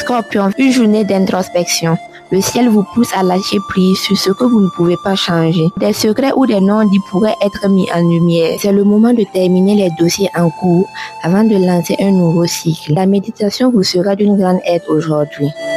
Scorpion, une journée d'introspection. Le ciel vous pousse à lâcher prise sur ce que vous ne pouvez pas changer. Des secrets ou des non-dits pourraient être mis en lumière. C'est le moment de terminer les dossiers en cours avant de lancer un nouveau cycle. La méditation vous sera d'une grande aide aujourd'hui.